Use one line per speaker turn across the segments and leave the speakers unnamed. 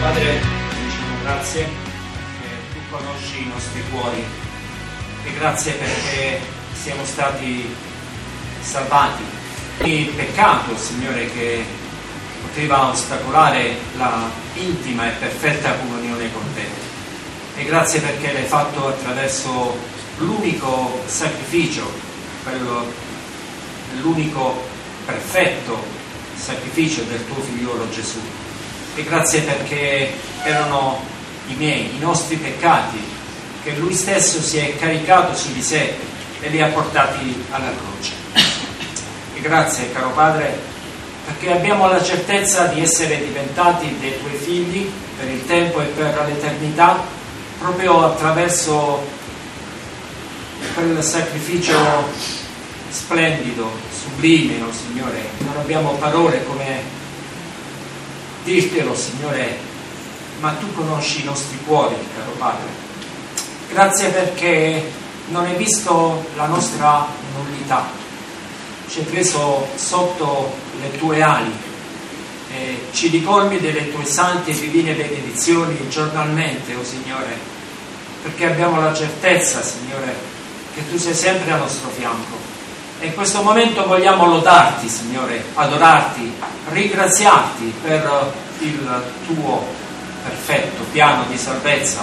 Padre, ti diciamo grazie che tu conosci i nostri cuori e grazie perché siamo stati salvati. Il peccato, Signore, che poteva ostacolare la intima e perfetta comunione con te. E grazie perché l'hai fatto attraverso l'unico sacrificio, l'unico perfetto sacrificio del tuo figliolo Gesù. E grazie perché erano i nostri peccati che lui stesso si è caricato su di sé e li ha portati alla croce. E grazie, caro Padre, perché abbiamo la certezza di essere diventati dei tuoi figli per il tempo e per l'eternità proprio attraverso quel sacrificio splendido, sublime, oh Signore. Non abbiamo parole come dirtelo, Signore, ma tu conosci i nostri cuori, caro Padre. Grazie perché non hai visto la nostra nullità, ci hai preso sotto le tue ali e ci ricolmi delle tue sante e divine benedizioni giornalmente, oh Signore, perché abbiamo la certezza, Signore, che tu sei sempre al nostro fianco. E in questo momento vogliamo lodarti, Signore, adorarti, ringraziarti per il tuo perfetto piano di salvezza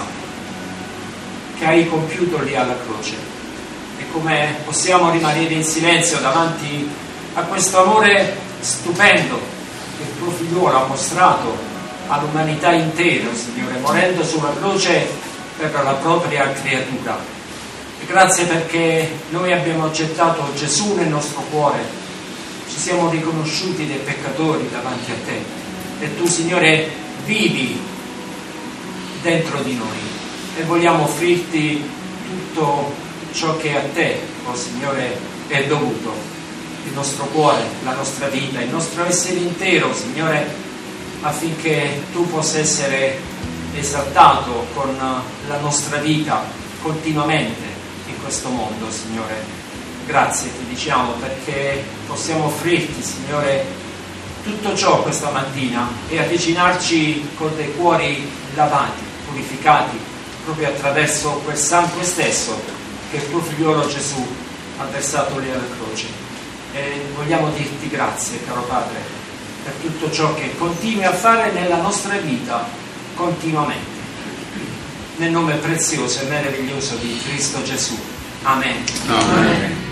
che hai compiuto lì alla croce. E come possiamo rimanere in silenzio davanti a questo amore stupendo che il tuo figliolo ha mostrato all'umanità intera, Signore, morendo sulla croce per la propria creatura. Grazie perché noi abbiamo accettato Gesù nel nostro cuore, ci siamo riconosciuti dei peccatori davanti a te e tu, Signore, vivi dentro di noi e vogliamo offrirti tutto ciò che a te, oh Signore, è dovuto, il nostro cuore, la nostra vita, il nostro essere intero, Signore, affinché tu possa essere esaltato con la nostra vita continuamente in questo mondo, Signore. Grazie ti diciamo perché possiamo offrirti, Signore, tutto ciò questa mattina e avvicinarci con dei cuori lavati, purificati proprio attraverso quel sangue stesso che il tuo figliolo Gesù ha versato lì alla croce. E vogliamo dirti grazie, caro Padre, per tutto ciò che continui a fare nella nostra vita continuamente. Nel nome prezioso e meraviglioso di Cristo Gesù. Amen.
Amen.